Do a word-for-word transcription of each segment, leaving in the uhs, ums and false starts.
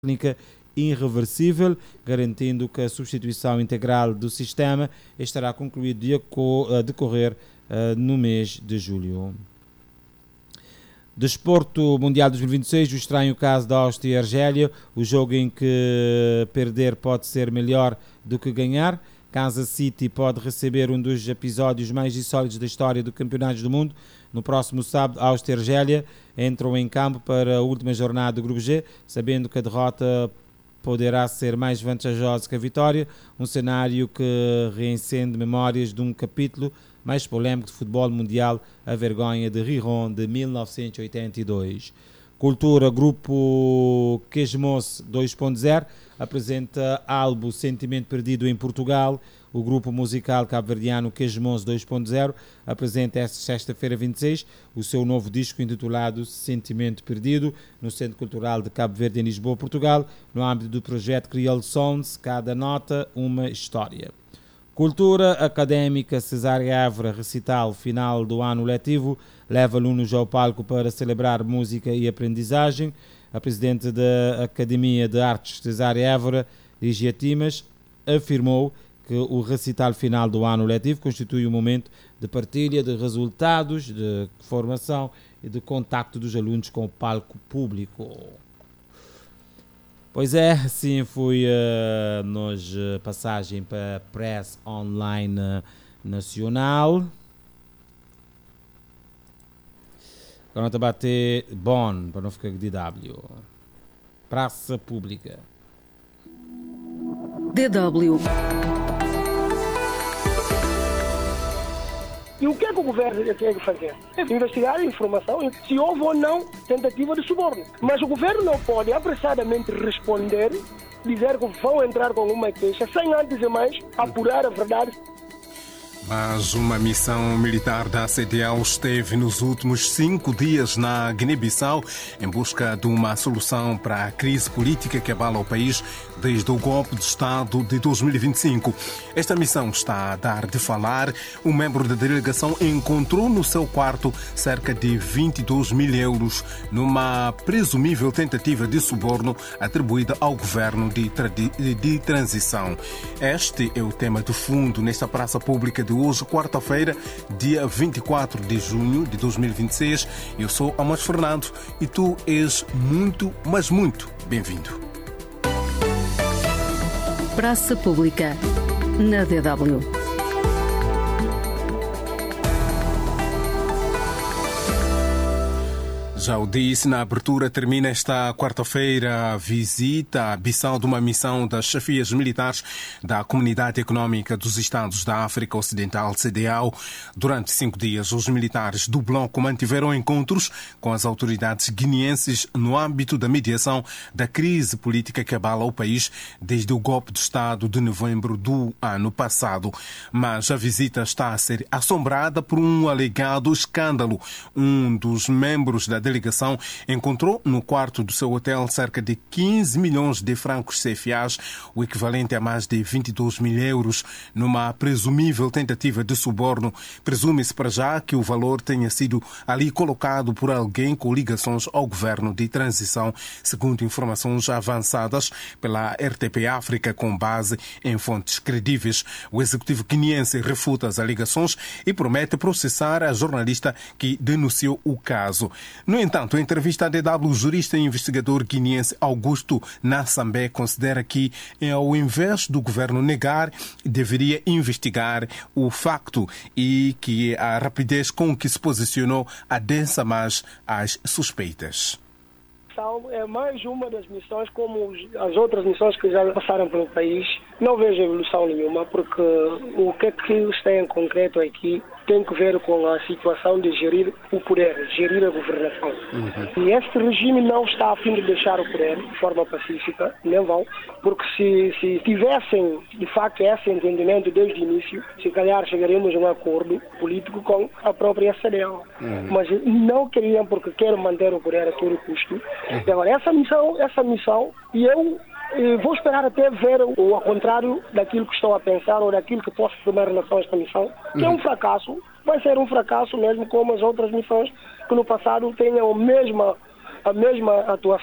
técnica irreversível, garantindo que a substituição integral do sistema estará concluída a decorrer uh, no mês de julho. Desporto Mundial dois mil e vinte e seis, o estranho caso da Áustria e Argélia, o jogo em que perder pode ser melhor do que ganhar. Kansas City pode receber um dos episódios mais insólitos da história do Campeonato do Mundo. No próximo sábado, Áustria e Argélia entram em campo para a última jornada do Grupo G, sabendo que a derrota poderá ser mais vantajosa que a vitória, um cenário que reacende memórias de um capítulo mais polémico de futebol mundial, a vergonha de Riron de mil novecentos e oitenta e dois. Cultura, grupo Queijmoce dois ponto zero, apresenta álbum Sentimento Perdido em Portugal. O grupo musical cabo-verdiano Queijmoce dois ponto zero apresenta esta sexta-feira vinte e seis o seu novo disco intitulado Sentimento Perdido, no Centro Cultural de Cabo Verde, em Lisboa, Portugal, no âmbito do projeto Creole Sounds, cada nota uma história. Cultura académica, Cesária Évora, recital final do ano letivo, leva alunos ao palco para celebrar música e aprendizagem. A presidente da Academia de Artes, Cesária Évora, Ligia Timas, afirmou que o recital final do ano letivo constitui um momento de partilha de resultados, de formação e de contacto dos alunos com o palco público. Pois é, assim foi uh, nos uh, passagem para a Press Online uh, Nacional. Agora não bater Bon, para não ficar de W. Praça Pública. D W. E o que é que o governo tem que fazer? É investigar a informação se houve ou não tentativa de suborno. Mas o governo não pode apressadamente responder, dizer que vão entrar com uma queixa, sem antes e mais apurar a verdade. Mas uma missão militar da C D A O esteve nos últimos cinco dias na Guiné-Bissau em busca de uma solução para a crise política que abala o país desde o golpe de Estado de dois mil e vinte e cinco. Esta missão está a dar de falar. Um membro da delegação encontrou no seu quarto cerca de vinte e dois mil euros numa presumível tentativa de suborno atribuída ao governo de, de, de transição. Este é o tema de fundo nesta praça pública de hoje, quarta-feira, dia vinte e quatro de junho de dois mil e vinte e seis. Eu sou Amos Fernando e tu és muito, mas muito bem-vindo. Praça Pública, na D W. Já o disse, na abertura termina esta quarta-feira a visita à Bissau de uma missão das chefias militares da Comunidade Económica dos Estados da África Ocidental, C D A O. Durante cinco dias, os militares do bloco mantiveram encontros com as autoridades guineenses no âmbito da mediação da crise política que abala o país desde o golpe de Estado de novembro do ano passado. Mas a visita está a ser assombrada por um alegado escândalo. Um dos membros da delegação encontrou no quarto do seu hotel cerca de quinze milhões de francos C F As, o equivalente a mais de vinte e dois mil euros, numa presumível tentativa de suborno. Presume-se para já que o valor tenha sido ali colocado por alguém com ligações ao governo de transição, segundo informações avançadas pela R T P África com base em fontes credíveis. O executivo guineense refuta as alegações e promete processar a jornalista que denunciou o caso. No entanto, em entrevista à D W, o jurista e investigador guineense Augusto Nassambé considera que, ao invés do governo negar, deveria investigar o facto e que a rapidez com que se posicionou adensa mais as suspeitas. É mais uma das missões, como as outras missões que já passaram pelo país. Não vejo evolução nenhuma, porque o que é que está em concreto aqui tem que ver com a situação de gerir o poder, gerir a governação. Uhum. E este regime não está a fim de deixar o poder de forma pacífica, nem vão, porque se, se tivessem, de facto, esse entendimento desde o início, se calhar chegaríamos a um acordo político com a própria C D A O. Uhum. Mas não queriam, porque querem manter o poder a todo custo. Uhum. Agora, essa missão, essa missão, e eu eh, vou esperar até ver o ao contrário daquilo que estou a pensar ou daquilo que posso tomar em relação a esta missão, que uhum. é um fracasso, vai ser um fracasso mesmo como as outras missões que no passado tenham a mesma, a mesma atuação.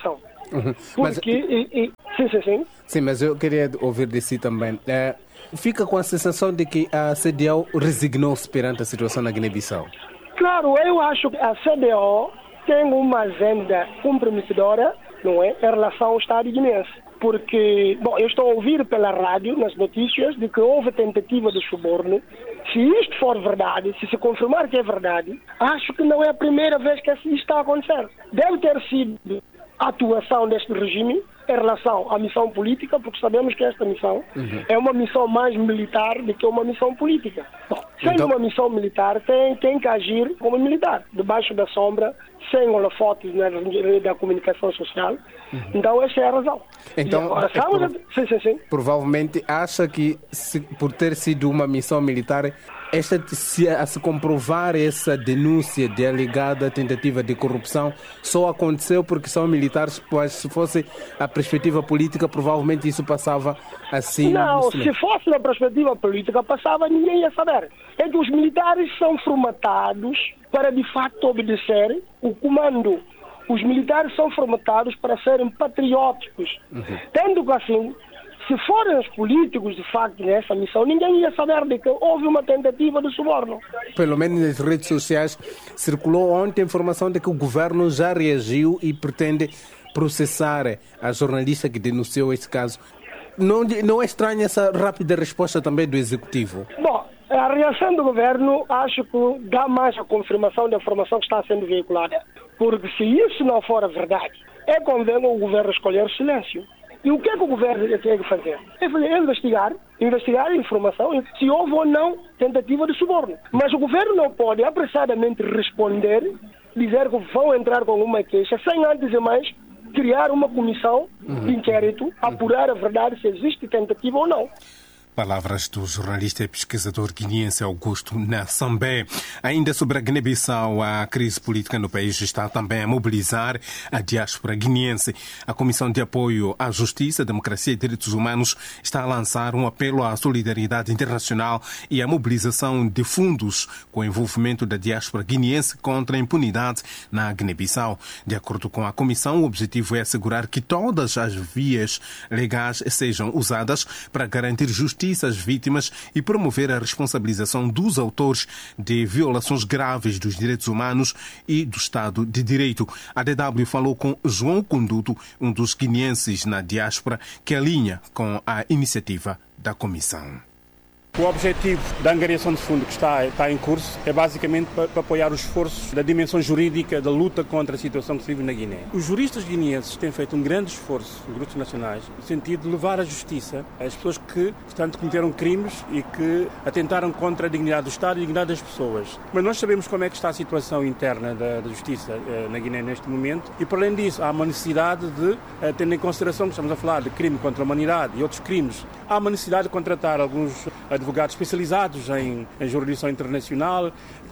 Uhum. Porque... Mas... E, e, sim, sim, sim. Sim, mas eu queria ouvir de si também. É, fica com a sensação de que a C D A O resignou-se perante a situação na Guiné-Bissau? Claro, eu acho que a C D A O tem uma agenda comprometedora, não é, em relação ao Estado guinense. Porque, bom, eu estou a ouvir pela rádio, nas notícias, de que houve tentativa de suborno. Se isto for verdade, se se confirmar que é verdade, acho que não é a primeira vez que isso está a acontecer. Deve ter sido a atuação deste regime em relação à missão política, porque sabemos que esta missão uhum. é uma missão mais militar do que uma missão política. Bom, sendo então... uma missão militar, tem, tem que agir como militar, debaixo da sombra, sem holofotes na rede da comunicação social. Uhum. Então, essa é a razão. Então, agora, é prov... a... sim, sim, sim. provavelmente acha que, se, por ter sido uma missão militar, esta, se, a se comprovar essa denúncia de alegada tentativa de corrupção, só aconteceu porque são militares, pois se fosse a perspectiva política, provavelmente isso passava assim. Não, se fosse na perspectiva política, passava, ninguém ia saber. É que os militares são formatados para, de facto, obedecer o comando. Os militares são formatados para serem patrióticos. Uhum. Tendo que assim, se forem os políticos, de facto, nessa missão, ninguém ia saber de que houve uma tentativa de suborno. Pelo menos nas redes sociais circulou ontem a informação de que o governo já reagiu e pretende processar a jornalista que denunciou esse caso. Não, não é estranha essa rápida resposta também do Executivo? Bom, a reação do governo acho que dá mais a confirmação da informação que está sendo veiculada. Porque se isso não for a verdade, é convém o governo escolher silêncio. E o que é que o governo tem que fazer? É fazer, é investigar, investigar a informação, se houve ou não tentativa de suborno. Mas o governo não pode apressadamente responder, dizer que vão entrar com uma queixa, sem antes e mais criar uma comissão de inquérito, apurar a verdade se existe tentativa ou não. Palavras do jornalista e pesquisador guineense Augusto Nassambé. Ainda sobre a Guiné-Bissau, a crise política no país está também a mobilizar a diáspora guineense. A Comissão de Apoio à Justiça, Democracia e Direitos Humanos está a lançar um apelo à solidariedade internacional e à mobilização de fundos com o envolvimento da diáspora guineense contra a impunidade na Guiné-Bissau. De acordo com a Comissão, o objetivo é assegurar que todas as vias legais sejam usadas para garantir justiça às vítimas e promover a responsabilização dos autores de violações graves dos direitos humanos e do Estado de Direito. A D W falou com João Conduto, um dos guineenses na diáspora, que alinha com a iniciativa da Comissão. O objetivo da angariação de fundo que está, está em curso é basicamente para, para apoiar os esforços da dimensão jurídica da luta contra a situação que se vive na Guiné. Os juristas guineenses têm feito um grande esforço, os grupos nacionais, no sentido de levar à justiça as pessoas que, portanto, cometeram crimes e que atentaram contra a dignidade do Estado e a dignidade das pessoas. Mas nós sabemos como é que está a situação interna da, da justiça eh, na Guiné neste momento e, para além disso, há uma necessidade de, eh, tendo em consideração que estamos a falar de crime contra a humanidade e outros crimes, há uma necessidade de contratar alguns advogados especializados em, em jurisdição internacional,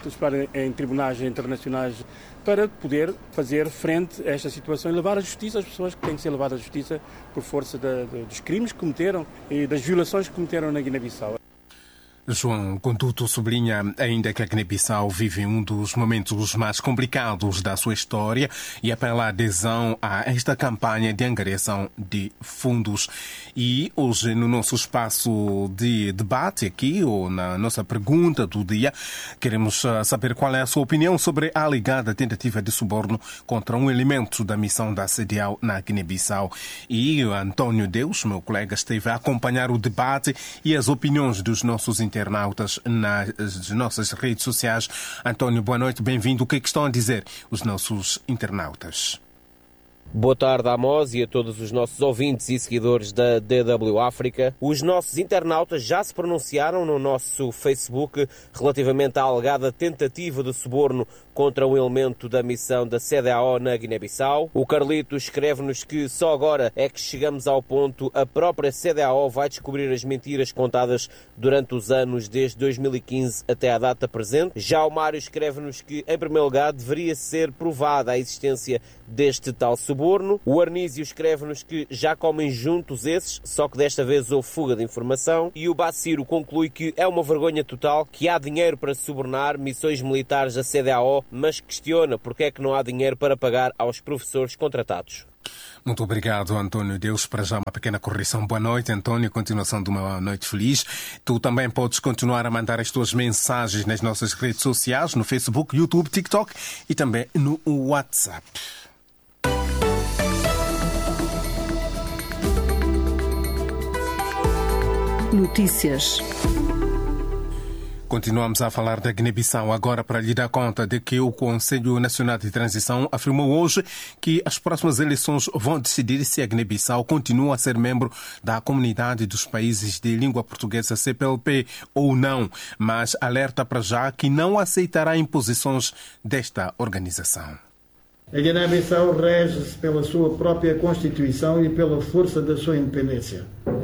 em tribunais internacionais, para poder fazer frente a esta situação e levar à justiça as pessoas que têm que ser levadas à justiça por força de, de, dos crimes que cometeram e das violações que cometeram na Guiné-Bissau. João Conduto sublinha ainda que a Guiné-Bissau vive um dos momentos mais complicados da sua história e apela à adesão a esta campanha de angariação de fundos. E hoje, no nosso espaço de debate aqui, ou na nossa pergunta do dia, queremos saber qual é a sua opinião sobre a alegada tentativa de suborno contra um elemento da missão da C D A O na Guiné-Bissau. E António Deus, meu colega, esteve a acompanhar o debate e as opiniões dos nossos internautas internautas nas nossas redes sociais. António, boa noite, bem-vindo. O que é que estão a dizer os nossos internautas? Boa tarde, Amos, e a todos os nossos ouvintes e seguidores da D W África. Os nossos internautas já se pronunciaram no nosso Facebook relativamente à alegada tentativa de suborno contra um elemento da missão da C D A O na Guiné-Bissau. O Carlito escreve-nos que só agora é que chegamos ao ponto a própria C D A O vai descobrir as mentiras contadas durante os anos desde dois mil e quinze até à data presente. Já o Mário escreve-nos que, em primeiro lugar, deveria ser provada a existência deste tal suborno. O Arnísio escreve-nos que já comem juntos esses, só que desta vez houve fuga de informação. E o Baciro conclui que é uma vergonha total, que há dinheiro para subornar missões militares da C D A O, mas questiona porque é que não há dinheiro para pagar aos professores contratados. Muito obrigado, António Deus. Para já uma pequena correção. Boa noite, António. Continuação de uma noite feliz. Tu também podes continuar a mandar as tuas mensagens nas nossas redes sociais, no Facebook, YouTube, TikTok e também no WhatsApp. Notícias. Continuamos a falar da Guiné-Bissau agora para lhe dar conta de que o Conselho Nacional de Transição afirmou hoje que as próximas eleições vão decidir se a Guiné-Bissau continua a ser membro da Comunidade dos Países de Língua Portuguesa C P L P ou não, mas alerta para já que não aceitará imposições desta organização. A Guiné-Bissau rege-se pela sua própria Constituição e pela força da sua independência.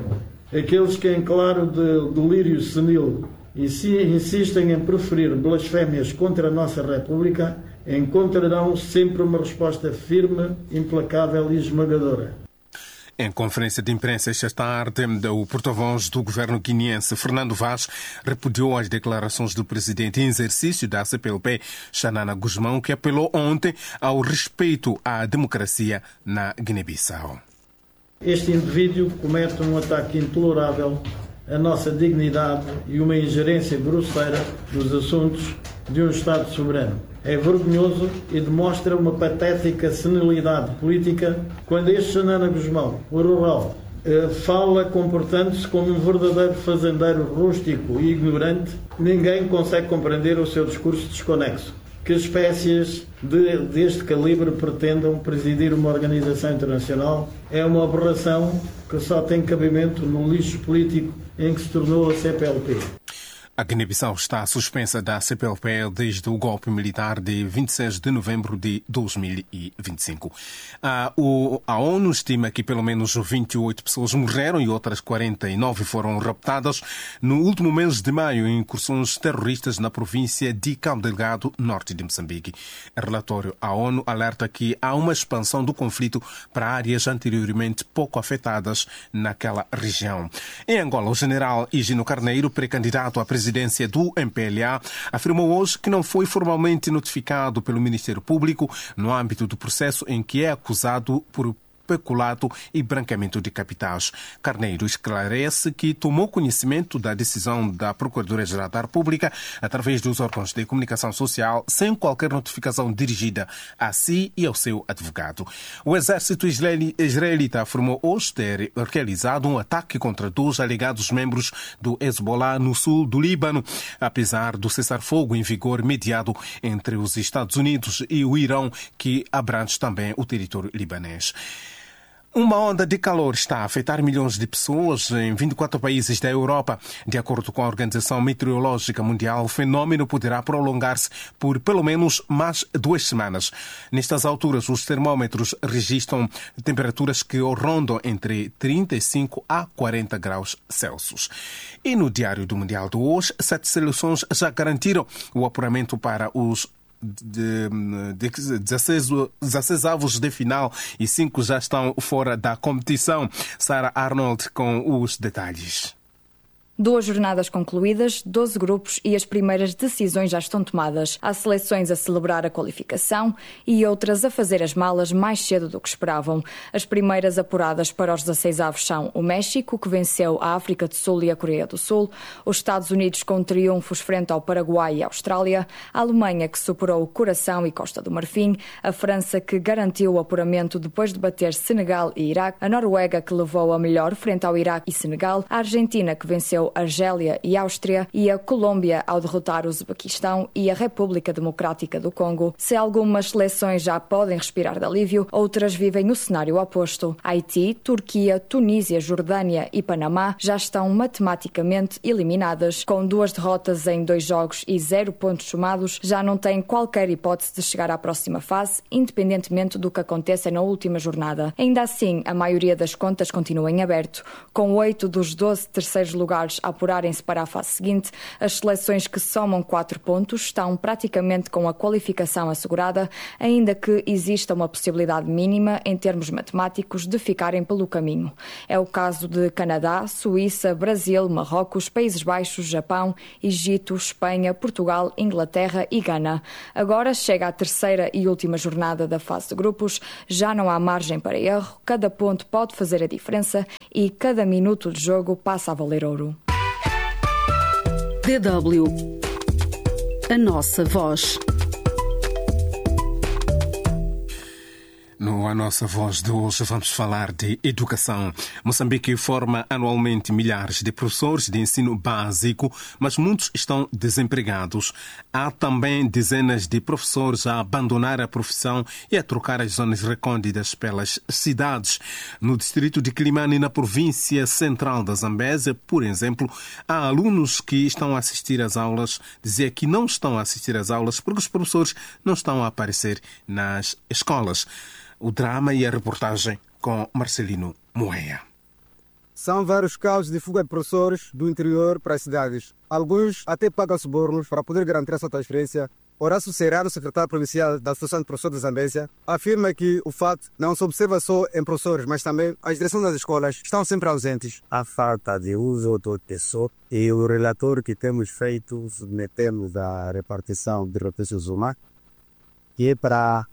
Aqueles que, em claro de delírio senil, e se insistem em proferir blasfémias contra a nossa República, encontrarão sempre uma resposta firme, implacável e esmagadora. Em conferência de imprensa esta tarde, o porta-voz do governo guineense, Fernando Vaz, repudiou as declarações do presidente em exercício da C P L P, Xanana Gusmão, que apelou ontem ao respeito à democracia na Guiné-Bissau. Este indivíduo comete um ataque intolerável à nossa dignidade e uma ingerência grosseira nos assuntos de um Estado soberano. É vergonhoso e demonstra uma patética senilidade política quando este Xanana Gusmão, o rural, fala comportando-se como um verdadeiro fazendeiro rústico e ignorante. Ninguém consegue compreender o seu discurso desconexo. Que espécies de, deste calibre pretendam presidir uma organização internacional é uma aberração que só tem cabimento no lixo político em que se tornou a C P L P. A Guiné-Bissau está suspensa da C P L P desde o golpe militar de vinte e seis de novembro de dois mil e vinte e cinco. A, o, a ONU estima que pelo menos vinte e oito pessoas morreram e outras quarenta e nove foram raptadas no último mês de maio em incursões terroristas na província de Cabo Delgado, norte de Moçambique. O relatório à ONU alerta que há uma expansão do conflito para áreas anteriormente pouco afetadas naquela região. Em Angola, o general Higino Carneiro, pré-candidato à presidência presidência do M P L A, afirmou hoje que não foi formalmente notificado pelo Ministério Público no âmbito do processo em que é acusado por peculato e branqueamento de capitais. Carneiro esclarece que tomou conhecimento da decisão da Procuradoria-Geral da República através dos órgãos de comunicação social sem qualquer notificação dirigida a si e ao seu advogado. O exército israelita afirmou hoje ter realizado um ataque contra dois alegados membros do Hezbollah no sul do Líbano, apesar do cessar-fogo em vigor mediado entre os Estados Unidos e o Irão, que abrange também o território libanês. Uma onda de calor está a afetar milhões de pessoas em vinte e quatro países da Europa. De acordo com a Organização Meteorológica Mundial, o fenômeno poderá prolongar-se por pelo menos mais duas semanas. Nestas alturas, os termómetros registram temperaturas que rondam entre trinta e cinco a quarenta graus Celsius. E no Diário do Mundial de hoje, sete seleções já garantiram o apuramento para os De, de dezesseis avos de final e cinco já estão fora da competição. Sara Arnold com os detalhes. Duas jornadas concluídas, doze grupos e as primeiras decisões já estão tomadas. Há seleções a celebrar a qualificação e outras a fazer as malas mais cedo do que esperavam. As primeiras apuradas para os dezesseis avos são o México, que venceu a África do Sul e a Coreia do Sul, os Estados Unidos com triunfos frente ao Paraguai e à Austrália, a Alemanha, que superou o Coração e Costa do Marfim, a França, que garantiu o apuramento depois de bater Senegal e Iraque, a Noruega, que levou a melhor frente ao Iraque e Senegal, a Argentina, que venceu Argélia e Áustria, e a Colômbia ao derrotar o Uzbequistão e a República Democrática do Congo. Se algumas seleções já podem respirar de alívio, outras vivem o cenário oposto. Haiti, Turquia, Tunísia, Jordânia e Panamá já estão matematicamente eliminadas. Com duas derrotas em dois jogos e zero pontos somados, já não têm qualquer hipótese de chegar à próxima fase, independentemente do que aconteça na última jornada. Ainda assim, a maioria das contas continua em aberto, com oito dos doze terceiros lugares a apurarem-se para a fase seguinte. As seleções que somam quatro pontos estão praticamente com a qualificação assegurada, ainda que exista uma possibilidade mínima, em termos matemáticos, de ficarem pelo caminho. É o caso de Canadá, Suíça, Brasil, Marrocos, Países Baixos, Japão, Egito, Espanha, Portugal, Inglaterra e Gana. Agora chega a terceira e última jornada da fase de grupos. Já não há margem para erro, cada ponto pode fazer a diferença e cada minuto de jogo passa a valer ouro. D W. A nossa voz. No A Nossa Voz de hoje vamos falar de educação. Moçambique forma anualmente milhares de professores de ensino básico, mas muitos estão desempregados. Há também dezenas de professores a abandonar a profissão e a trocar as zonas recônditas pelas cidades. No distrito de Quilimane, na província central da Zambésia, por exemplo, há alunos que estão a assistir às aulas, dizer que não estão a assistir às aulas porque os professores não estão a aparecer nas escolas. O drama e a reportagem com Marcelino Moeia. São vários casos de fuga de professores do interior para as cidades. Alguns até pagam subornos para poder garantir a sua transferência. Horácio Serrano, secretário provincial da Associação de Professores da Zambésia, afirma que o fato não se observa só em professores, mas também as direções das escolas estão sempre ausentes. A falta de uso do tesouro e o relatório que temos feito, submetemos à repartição de recursos humanos, que é para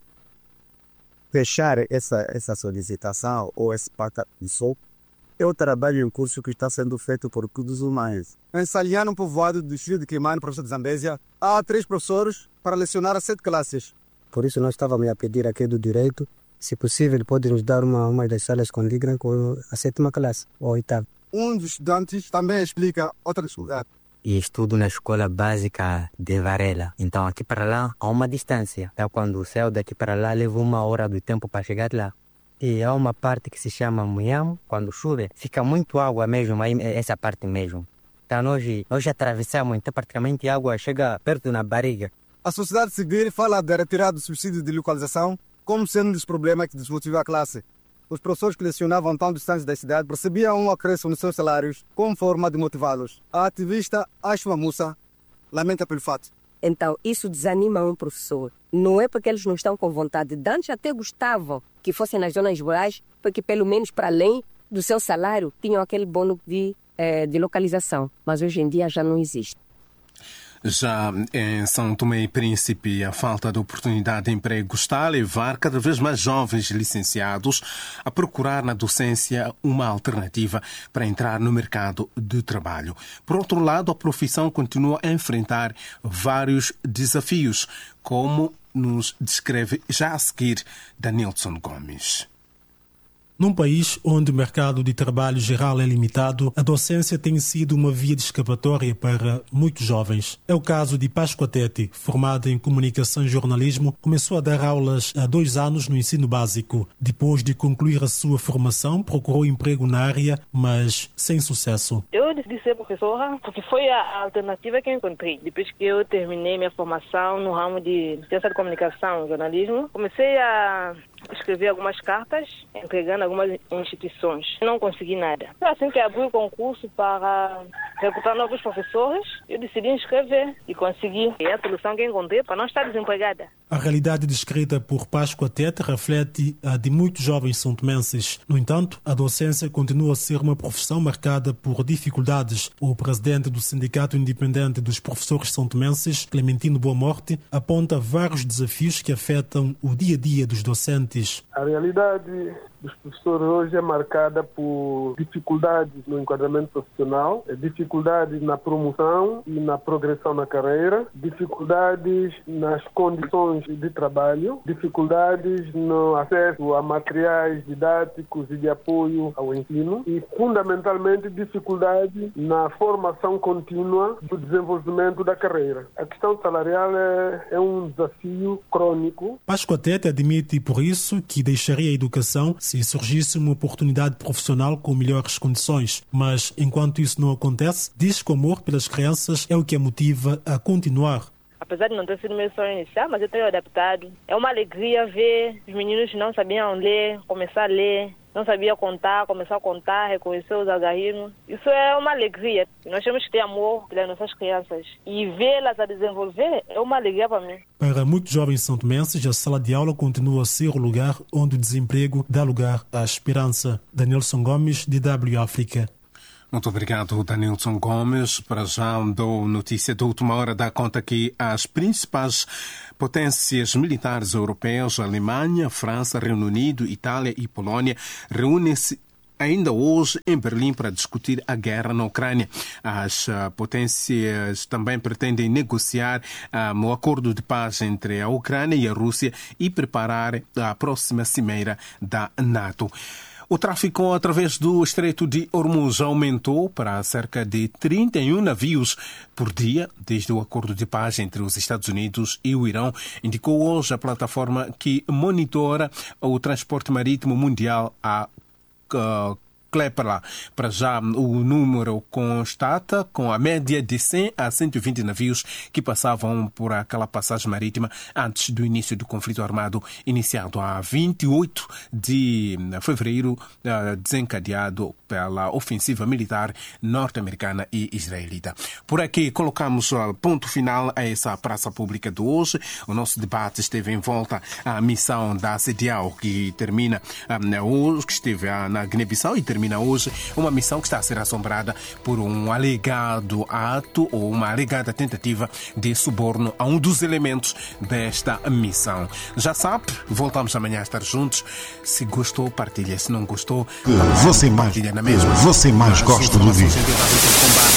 fechar essa, essa solicitação ou esse pacto de sol. É o trabalho em curso que está sendo feito por recursos humanos. Em Saliano, povoado do distrito de Quilimane, professor de Zambésia, há três professores para lecionar a sete classes. Por isso nós estávamos a pedir aqui do direito, se possível, pode nos dar uma, uma das salas com liga com a sétima classe ou a oitava. Um dos estudantes também explica outra dificuldade. E estudo na escola básica de Varela. Então aqui para lá há uma distância. Então quando saio daqui para lá levo uma hora do tempo para chegar lá. E há uma parte que se chama Munhamo. Quando chove fica muito água mesmo, aí, essa parte mesmo. Então nós, nós atravessamos, então praticamente a água chega perto na barriga. A sociedade civil fala da retirada do subsídio de localização como sendo um dos problemas que desmotivou a classe. Os professores que lecionavam tão distantes da cidade recebiam um acréscimo nos seus salários como forma de motivá-los. A ativista Ashma Musa lamenta pelo fato. Então, isso desanima um professor. Não é porque eles não estão com vontade. De antes até gostavam que fossem nas zonas rurais, porque pelo menos para além do seu salário tinham aquele bônus de, eh, de localização. Mas hoje em dia já não existe. Já em São Tomé e Príncipe, a falta de oportunidade de emprego está a levar cada vez mais jovens licenciados a procurar na docência uma alternativa para entrar no mercado de trabalho. Por outro lado, a profissão continua a enfrentar vários desafios, como nos descreve já a seguir Danilson Gomes. Num país onde o mercado de trabalho geral é limitado, a docência tem sido uma via de escapatória para muitos jovens. É o caso de Páscoa Tete, formada em comunicação e jornalismo, começou a dar aulas há dois anos no ensino básico. Depois de concluir a sua formação, procurou emprego na área, mas sem sucesso. Eu decidi ser professora porque foi a alternativa que eu encontrei. Depois que eu terminei minha formação no ramo de ciência de comunicação e jornalismo, comecei a escrever algumas cartas, entregando algumas instituições. Não consegui nada. Assim que abri o concurso para recrutar novos professores, eu decidi inscrever e consegui. É a solução que encontrei para não estar desempregada. A realidade descrita por Páscoa Tete reflete a de muitos jovens santomenses. No entanto, a docência continua a ser uma profissão marcada por dificuldades. O presidente do Sindicato Independente dos Professores Santomenses, Clementino Boa Morte, aponta vários desafios que afetam o dia-a-dia dos docentes. A realidade dos professores hoje é marcada por dificuldades no enquadramento profissional, dificuldades na promoção e na progressão na carreira, dificuldades nas condições de trabalho, dificuldades no acesso a materiais didáticos e de apoio ao ensino e, fundamentalmente, dificuldades na formação contínua do desenvolvimento da carreira. A questão salarial é, é um desafio crônico. Páscoa Tete admite, por isso, que deixaria a educação se surgisse uma oportunidade profissional com melhores condições. Mas, enquanto isso não acontece, diz que o amor pelas crianças é o que a motiva a continuar. Apesar de não ter sido meu sonho inicial, mas eu tenho adaptado. É uma alegria ver os meninos que não sabiam ler, começar a ler. não sabia contar, começou a contar, reconheceu os algarismos. Isso é uma alegria. Nós temos que ter amor pelas nossas crianças e vê-las a desenvolver é uma alegria para mim. Para muitos jovens santomenses, a sala de aula continua a ser o lugar onde o desemprego dá lugar à esperança. Danielson Gomes, D W África. Muito obrigado, Danielson Gomes. Para já dou notícia da última hora, dá conta que as principais potências militares europeias, Alemanha, França, Reino Unido, Itália e Polónia, reúnem-se ainda hoje em Berlim para discutir a guerra na Ucrânia. As uh, potências também pretendem negociar um, o acordo de paz entre a Ucrânia e a Rússia e preparar a próxima cimeira da NATO. O tráfico através do Estreito de Hormuz aumentou para cerca de trinta e um navios por dia desde o acordo de paz entre os Estados Unidos e o Irão, indicou hoje a plataforma que monitora o transporte marítimo mundial, a uh, Klepala. Para já, o número constata com a média de cem a cento e vinte navios que passavam por aquela passagem marítima antes do início do conflito armado iniciado a vinte e oito de fevereiro, desencadeado pela ofensiva militar norte-americana e israelita. Por aqui colocamos ponto final a essa praça pública de hoje. O nosso debate esteve em volta à missão da C D A O, que termina hoje, que esteve na Guiné-Bissau e termina Termina hoje uma missão que está a ser assombrada por um alegado ato ou uma alegada tentativa de suborno a um dos elementos desta missão. Já sabe, voltamos amanhã a estar juntos. Se gostou, partilha. Se não gostou, você mais, partilha na mesma. Você mais gosta de ouvir.